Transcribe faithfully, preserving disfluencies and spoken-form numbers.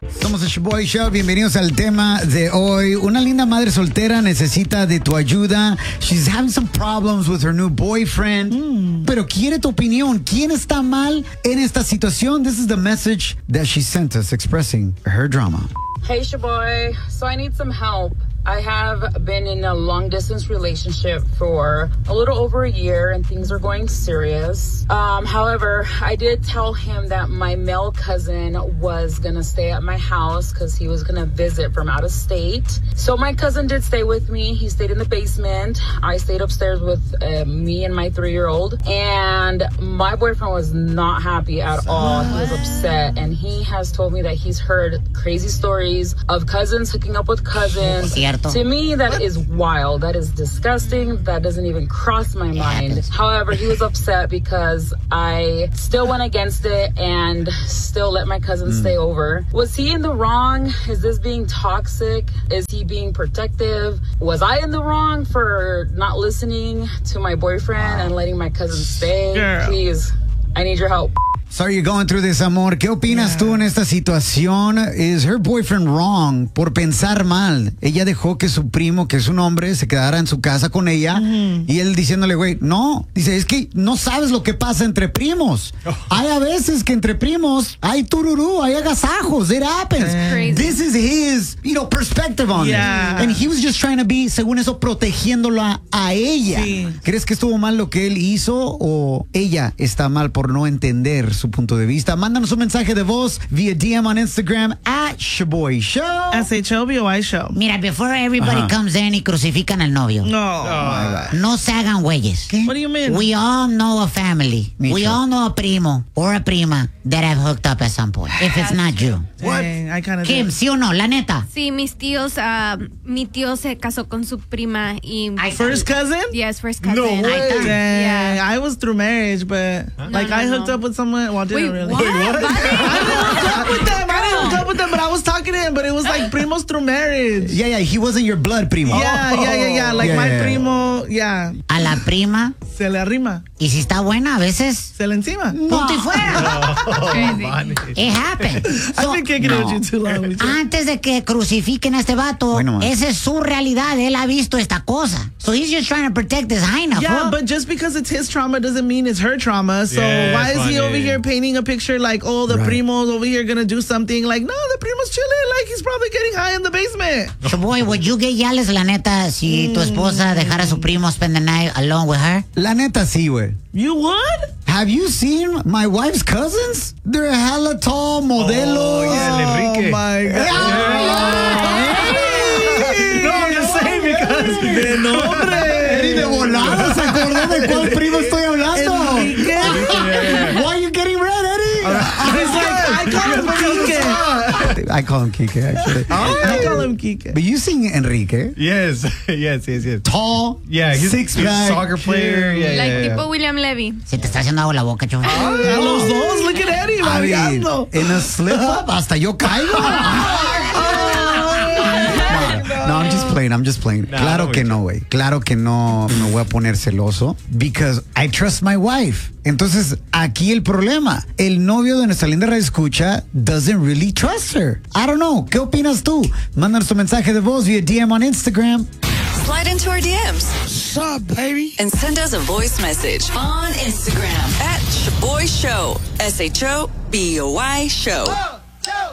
Somos el Shoboy Show, bienvenidos al tema de hoy. Una linda madre soltera necesita de tu ayuda. She's having some problems with her new boyfriend. Mm. Pero quiere tu opinión. ¿Quién está mal en esta situación? This is the message that she sent us expressing her drama. Hey, Shoboy. So I need some help. I have been in a long-distance relationship for a little over a year, and things are going serious. Um, however, I did tell him that my male cousin was going to stay at my house because he was going to visit from out of state. So my cousin did stay with me. He stayed in the basement. I stayed upstairs with uh, me and my three-year-old. And my boyfriend was not happy at all. He was upset, and he has told me that he's heard crazy stories of cousins hooking up with cousins. To me, that is wild. That is disgusting. That doesn't even cross my mind. However, he was upset because I still went against it and still let my cousin mm. stay over. Was he in the wrong? Is this being toxic? Is he being protective? Was I in the wrong for not listening to my boyfriend and letting my cousin stay? Girl. Please, I need your help. Sorry you're going through this, amor. ¿Qué opinas yeah. tú en esta situación? Is her boyfriend wrong por pensar mal? Ella dejó que su primo, que es un hombre, se quedara en su casa con ella mm-hmm. y él diciéndole, güey, no. Dice, es que no sabes lo que pasa entre primos. Oh. Hay a veces que entre primos hay tururú, hay agasajos. It happens. This is his, you know, perspective on yeah. it. And he was just trying to be, según eso, protegiéndola a ella. Sí. ¿Crees que estuvo mal lo que él hizo o ella está mal por no entender su punto de vista? Mándanos un mensaje de voz vía D M on Instagram at Shoboy Show. S H O B O I Show. Mira, before everybody uh-huh. comes in y crucifican al novio. No. Oh, no se hagan güeyes. What do you mean? We all know a family. Me we too. all know a primo or a prima that have hooked up at some point. If it's not you. What? I kind of Kim, ¿sí o no? La neta. Sí, mis tíos, uh, mi tío se casó con su prima y... First cousin? Yes, first cousin. No way. I yeah. I was through marriage, but huh? like no, no, I hooked no. up with someone. Well, I didn't Wait, really. What? Wait, what? I didn't hook up with them. I didn't hook up with them, but I was talking to him. But it was like primos through marriage. Yeah, yeah, he wasn't your blood primo. Yeah, oh. yeah, yeah, yeah. Like yeah, my yeah. primo, yeah. A la prima. Se le arrima. Y si está buena, a veces. Se le encima. Punto y fuera. Oh, It happened. So, I've been kicking no. it with you too long. Antes de que crucifiquen a este vato, bueno, esa es su realidad. Él ha visto esta cosa. So he's just trying to protect his hyena. Yeah, bro. but just because it's his trauma doesn't mean it's her trauma. So yeah, why is funny. he over here painting a picture like, oh, the right. primo's over here gonna do something? Like, no, the primo's chilling. Like, he's probably getting high in the basement. So boy, would you get jealous, la neta, si mm. tu esposa dejara a su primo spend the night alone with her? La neta sí, güey. You would? Have you seen my wife's cousins? They're hella tall, modelos. Oh, yeah, Enrique. Oh, my God. Yeah. No, I'm just saying because... De nombre. Eddie de volada se acordó de cuál primo estoy hablando. Enrique. Why are you getting red, Eddie? He's like, I call him Kike. I call him Kike, actually. Oh, I call him Kike. But you sing Enrique. Yes, yes, yes, yes. Tall, yeah, he's, six he's pack, a soccer player. Yeah, like yeah, tipo yeah. William Levy. Se te está haciendo agua la boca, chaval. Oh, a los dos, look at Eddie, I mean, variando. in a slip up, hasta yo caigo. No, I'm just playing, I'm just playing. No, claro no, que no, güey. Claro que no me voy a poner celoso. Because I trust my wife. Entonces, aquí el problema. El novio de nuestra linda radioescucha doesn't really trust her. I don't know. ¿Qué opinas tú? Mándanos tu mensaje de voz via D M on Instagram. Slide into our D Ms. What's up, baby? And send us a voice message on Instagram at Shoboy Show. S H O B O Y Show.